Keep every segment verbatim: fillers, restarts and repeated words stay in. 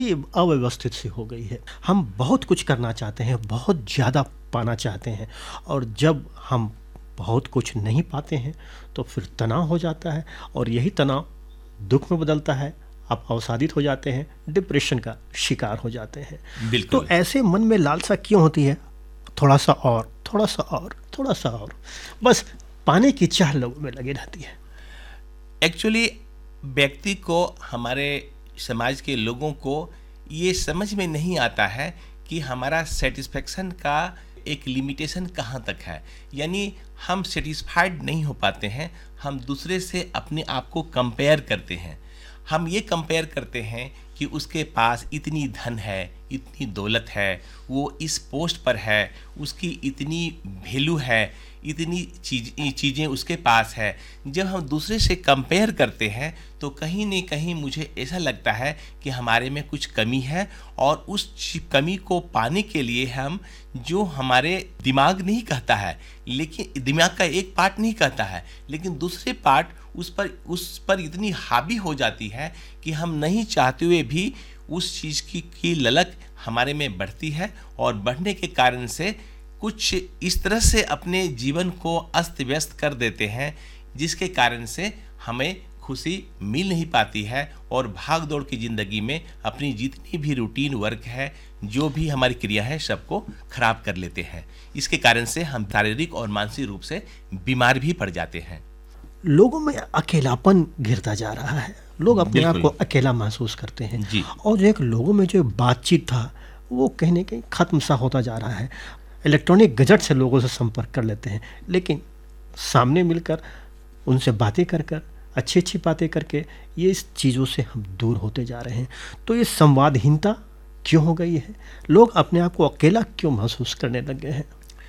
ये अव्यवस्थित सी हो गई है। हम बहुत कुछ करना चाहते हैं, बहुत ज़्यादा पाना चाहते हैं और जब हम बहुत कुछ नहीं पाते हैं तो फिर तनाव हो जाता है और यही तनाव दुःख में बदलता है। आप अवसादित हो जाते हैं, डिप्रेशन का शिकार हो जाते हैं। तो बिल्कुल। ऐसे मन में लालसा क्यों होती है? थोड़ा-सा और, थोड़ा-सा और, थोड़ा-सा और, बस पाने की चाह लोगों में लगी रहती है। एक्चुअली व्यक्ति को, हमारे समाज के लोगों को ये समझ में नहीं आता है कि हमारा सेटिस्फेक्शन का एक लिमिटेशन कहाँ तक है। यानी हम सेटिस्फाइड नहीं हो पाते हैं, हम दूसरे से अपने आप को कंपेयर करते हैं। हम ये कंपेयर करते हैं कि उसके पास इतनी धन है, इतनी दौलत है, वो इस पोस्ट पर है, उसकी इतनी वैल्यू है, इतनी चीज चीज़ें उसके पास है। जब हम दूसरे से कंपेयर करते हैं तो कहीं न कहीं मुझे ऐसा लगता है कि हमारे में कुछ कमी है और उस कमी को पाने के लिए हम, जो हमारे दिमाग नहीं कहता है, लेकिन दिमाग का एक पार्ट नहीं कहता है, लेकिन दूसरे पार्ट उस पर उस पर इतनी हावी हो जाती है कि हम नहीं चाहते हुए भी उस चीज़ की की ललक हमारे में बढ़ती है और बढ़ने के कारण से कुछ इस तरह से अपने जीवन को अस्त व्यस्त कर देते हैं, जिसके कारण से हमें खुशी मिल नहीं पाती है और भाग दौड़ की ज़िंदगी में अपनी जितनी भी रूटीन वर्क है, जो भी हमारी क्रिया है, सबको खराब कर लेते हैं। इसके कारण से हम शारीरिक और मानसिक रूप से बीमार भी पड़ जाते हैं। लोगों में अकेलापन घिरता जा रहा है, लोग अपने आप को बिल्कुल। अकेला महसूस करते हैं जी। और एक लोगों में जो बातचीत था वो कहीं न कहीं ख़त्म सा होता जा रहा है। इलेक्ट्रॉनिक गैजेट से लोगों से संपर्क कर लेते हैं, लेकिन सामने मिलकर उनसे बातें कर कर, अच्छी-अच्छी बातें करके ये इस चीज़ों से हम दूर होते जा रहे हैं। तो ये संवादहीनता क्यों हो गई है? लोग अपने आप को अकेला क्यों महसूस करने लग गए हैं?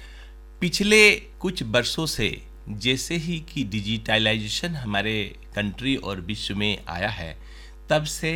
पिछले कुछ वर्षों से जैसे ही कि डिजिटलाइजेशन हमारे कंट्री और विश्व में आया है, तब से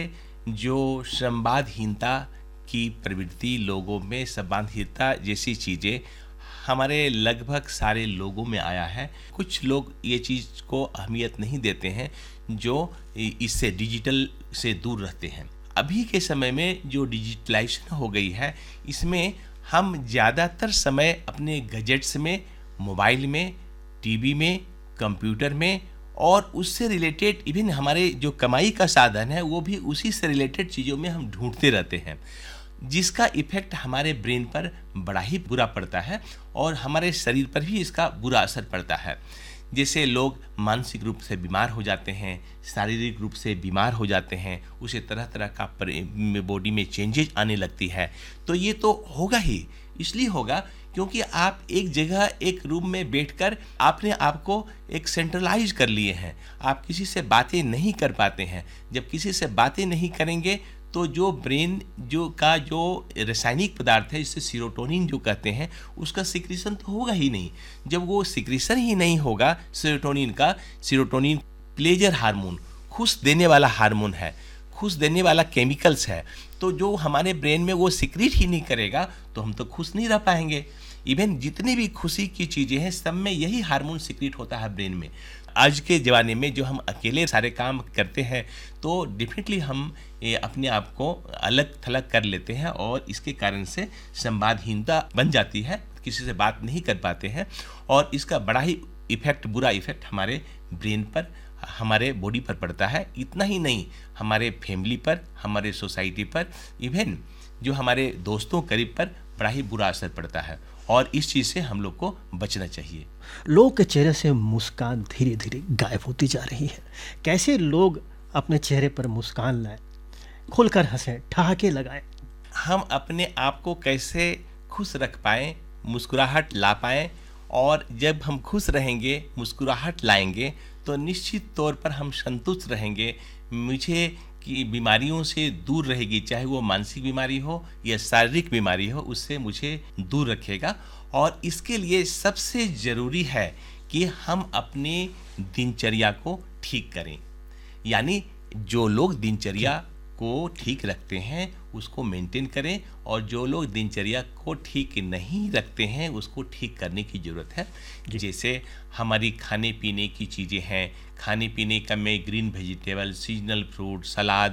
जो संवादहीनता की प्रवृत्ति लोगों में, संवादहीनता जैसी चीज़ें हमारे लगभग सारे लोगों में आया है। कुछ लोग ये चीज़ को अहमियत नहीं देते हैं, जो इससे डिजिटल से दूर रहते हैं। अभी के समय में जो डिजिटलाइजेशन हो गई है, इसमें हम ज़्यादातर समय अपने गैजेट्स में, मोबाइल में, टीवी में, कंप्यूटर में और उससे रिलेटेड इवन हमारे जो कमाई का साधन है, वो भी उसी से रिलेटेड चीज़ों में हम ढूंढते रहते हैं, जिसका इफ़ेक्ट हमारे ब्रेन पर बड़ा ही बुरा पड़ता है और हमारे शरीर पर भी इसका बुरा असर पड़ता है। जैसे लोग मानसिक रूप से बीमार हो जाते हैं, शारीरिक रूप से बीमार हो जाते हैं, उसे तरह तरह का बॉडी में चेंजेज आने लगती है। तो ये तो होगा ही, इसलिए होगा क्योंकि आप एक जगह, एक रूम में बैठकर आपने आपको एक सेंट्रलाइज कर लिए हैं। आप किसी से बातें नहीं कर पाते हैं। जब किसी से बातें नहीं करेंगे तो जो ब्रेन जो का जो रासायनिक पदार्थ है, जिसे सीरोटोनिन जो कहते हैं, उसका सिक्रीशन तो होगा ही नहीं। जब वो सिक्रीशन ही नहीं होगा सीरोटोनिन का, सीरोटोनिन प्लेजर हार्मोन, खुश देने वाला हार्मोन है, खुश देने वाला केमिकल्स है, तो जो हमारे ब्रेन में वो सिक्रीट ही नहीं करेगा तो हम तो खुश नहीं रह पाएंगे। इवन जितनी भी खुशी की चीज़ें हैं, सब में यही हार्मोन सिक्रीट होता है ब्रेन में। आज के ज़माने में जो हम अकेले सारे काम करते हैं, तो डेफिनेटली हम ये अपने आप को अलग थलग कर लेते हैं और इसके कारण से संवादहीनता बन जाती है, किसी से बात नहीं कर पाते हैं और इसका बड़ा ही इफ़ेक्ट, बुरा इफ़ेक्ट हमारे ब्रेन पर, हमारे बॉडी पर पड़ता है। इतना ही नहीं, हमारे फैमिली पर, हमारे सोसाइटी पर, इवन जो हमारे दोस्तों करीब पर बड़ा ही बुरा असर पड़ता है और इस चीज़ से हम लोग को बचना चाहिए। लोगों के चेहरे से मुस्कान धीरे धीरे गायब होती जा रही है। कैसे लोग अपने चेहरे पर मुस्कान लाएं, खुलकर हंसें, ठहाके लगाएं? हम अपने आप को कैसे खुश रख पाएँ, मुस्कुराहट ला पाएँ, और जब हम खुश रहेंगे, मुस्कुराहट लाएंगे, तो निश्चित तौर पर हम संतुष्ट रहेंगे। मुझे कि बीमारियों से दूर रहेगी, चाहे वो मानसिक बीमारी हो या शारीरिक बीमारी हो, उससे मुझे दूर रखेगा। और इसके लिए सबसे ज़रूरी है कि हम अपने दिनचर्या को ठीक करें। यानी जो लोग दिनचर्या को ठीक रखते हैं उसको मेंटेन करें, और जो लोग दिनचर्या को ठीक नहीं रखते हैं उसको ठीक करने की ज़रूरत है। जैसे हमारी खाने पीने की चीज़ें हैं, खाने पीने का में ग्रीन वेजिटेबल, सीजनल फ्रूट, सलाद,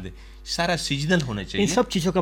सारा सीजनल होना इन चाहिए। सब चीज़ों का